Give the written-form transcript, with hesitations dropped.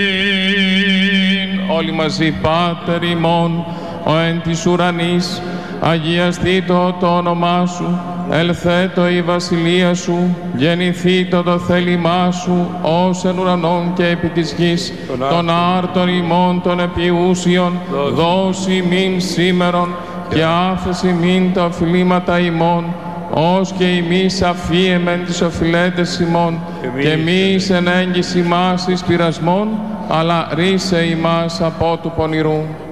Όλοι μαζί, Πάτερ ημών, ο εν της ουρανής, αγιαστήτω το όνομά Σου, ελθέτω η βασιλεία Σου, γεννηθήτω το θέλημά Σου, ως εν ουρανών και επί της γης, των άρτων ημών των επιούσιων, δώσει ημίν σήμερον, και άφεση ημίν τα οφειλήματα ημών, ως και εμείς αφίεμεν τις οφειλέτες ημών, και εμείς εν έγκυση μας εις πειρασμών, αλλά ρίσε ημάς από του πονηρού.